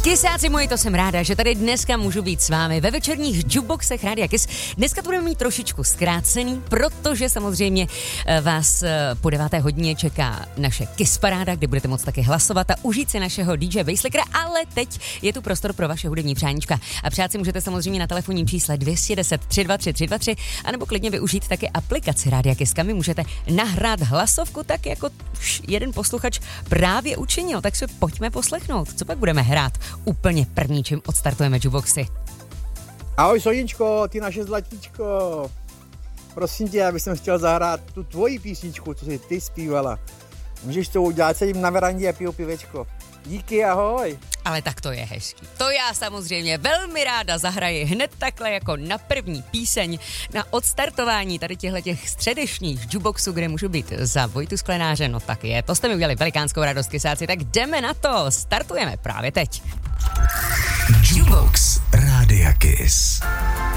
Kysáci moji, to jsem ráda, že tady dneska můžu být s vámi ve večerních jukeboxech Rádia Kiss. Dneska to budeme mít trošičku zkrácený, protože samozřejmě vás po 9. hodině čeká naše Kiss paráda, kde budete moct taky hlasovat a užít si našeho DJ Basslickera, ale teď je tu prostor pro vaše hudební přáníčka. A přát si můžete samozřejmě na telefonním čísle 210 323 323, anebo klidně využít taky aplikaci Rádia Kiss, kam můžete nahrát hlasovku, tak jako už jeden posluchač právě učinil. Tak si pojďme poslechnout, co pak budeme hrát úplně první, čím odstartujeme jukeboxy. Ahoj Soničko, ty naše zlatíčko. Prosím tě, já bych chtěl zahrát tu tvoji písničku, co jsi ty zpívala. Můžeš to udělat, sedím na verandě a piju pivečko. Díky, ahoj. Ale tak to je hezký. To já samozřejmě velmi ráda zahraji hned takhle jako na první píseň na odstartování tady těch středešních jukeboxů, kde můžu být za Vojtu Sklenáře. No tak je, to jste mi udělali velikánskou radost, kysáci, tak jdeme na to. Startujeme právě teď. Jukebox Rádia Kiss.